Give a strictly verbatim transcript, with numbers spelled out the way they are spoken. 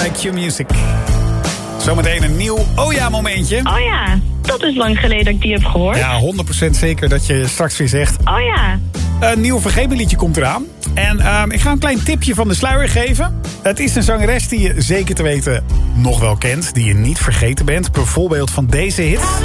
bij Q-Music. Zometeen een nieuw Oh ja momentje. Oh ja, dat is lang geleden dat ik die heb gehoord. Ja, honderd procent zeker dat je straks weer zegt... Oh ja. Een nieuw vergeetmeliedje komt eraan. En uh, ik ga een klein tipje van de sluier geven. Het is een zangeres die je zeker te weten nog wel kent. Die je niet vergeten bent. Bijvoorbeeld van deze hit.